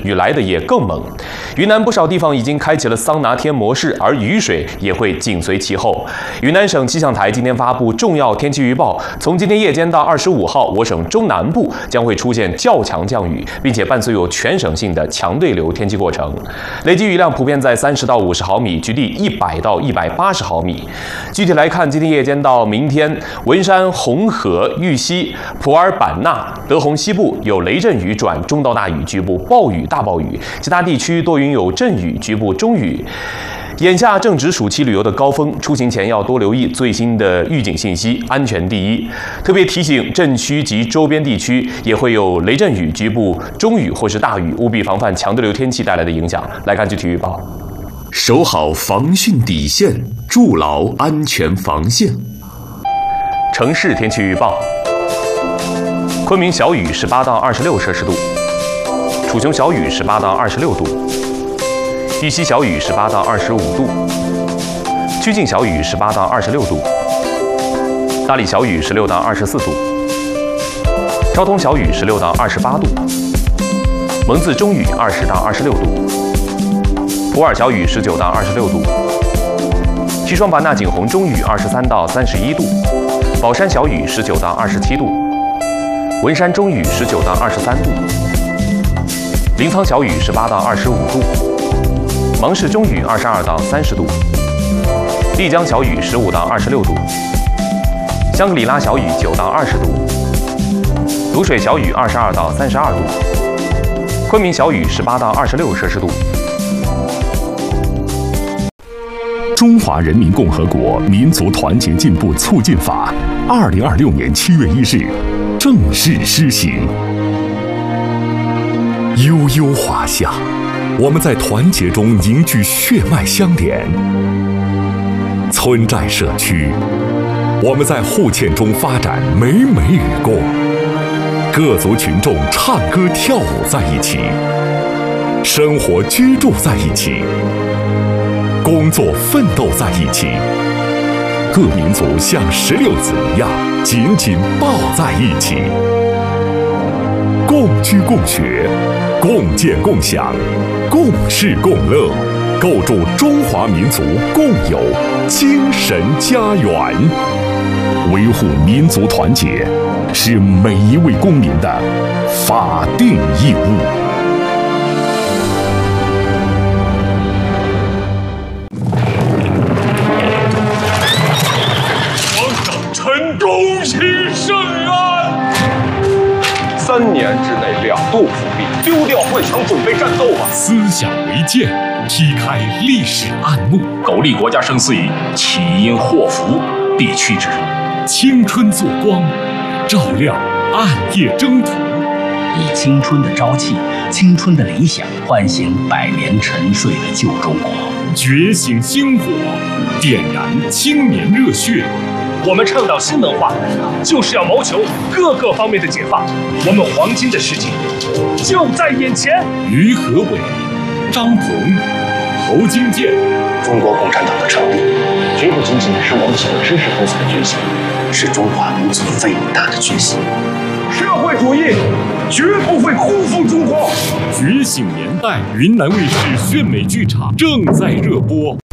雨来的也更猛。云南不少地方已经开启了桑拿天模式，而雨水也会紧随其后。云南省气象台今天发布重要天气预报，从今天夜间到25号，我省中南部将会出现较强降雨，并且伴随有全省性的强对流天气过程，累计雨量普遍在30到50毫米，局地100到180毫米。具体来看，今天夜间到明天，文山、红河、玉溪、普洱版纳、德宏西部有雷阵雨转中到大雨，局部暴雨大暴雨，其他地区多云有阵雨，局部中雨。眼下正值暑期旅游的高峰，出行前要多留意最新的预警信息，安全第一。特别提醒镇区及周边地区也会有雷阵雨、局部中雨或是大雨，务必防范强对流天气带来的影响。来看具体预报。 守好防汛底线，筑牢安全防线。 城市天气预报：昆明小雨18到26摄氏度，楚雄小雨18到26度，玉溪小雨18到25度，曲靖小雨18到26度，大理小雨16到24度，昭通小雨16到28度，蒙自中雨20到26度，普洱小雨19到26度，西双版纳景洪中雨23到31度，宝山小雨19到27度，文山中雨19到23度，临沧小雨18到25度，芒市中雨22到30度，丽江小雨15到26度，香格里拉小雨9到20度，卤水小雨22到32度，昆明小雨18到26摄氏度。 中华人民共和国民族团结进步促进法2026年7月1日正式施行。悠悠华夏，我们在团结中凝聚血脉相连；村寨社区，我们在互嵌中发展美美与共。各族群众唱歌跳舞在一起，生活居住在一起，工作奋斗在一起，各民族像石榴籽一样紧紧抱在一起，共居共学，共建共享，共事共乐，构筑中华民族共有精神家园。维护民族团结是每一位公民的法定义务。 臣恭喜圣安 ！3年之内2度复辟，丢掉幻想，准备战斗吧！ 思想为鉴，劈开历史暗幕。 苟利国家生死以，岂因祸福，必趋之。 青春作光，照亮暗夜征途。 以青春的朝气、青春的理想，唤醒百年沉睡的旧中国。 觉醒星火，点燃青年热血。 我们倡导新文化，就是要谋求各个方面的解放。我们黄金的世界就在眼前。 于和伟、张鹏、侯金健。 中国共产党的成立，绝不仅仅是我们几个知识分子的觉醒，是中华民族伟大的觉醒。 社会主义绝不会辜负中国。 觉醒年代，云南卫视炫美剧场正在热播。